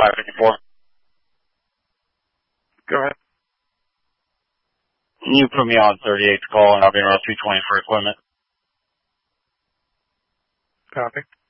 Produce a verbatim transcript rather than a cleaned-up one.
five fifty-four. Go ahead. You put me on thirty-eight to call, and I'll be around two twenty for equipment. Copy.